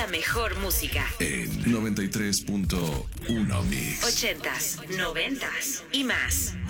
mejor música. En 93.1 Mix. 80s, 90s y más.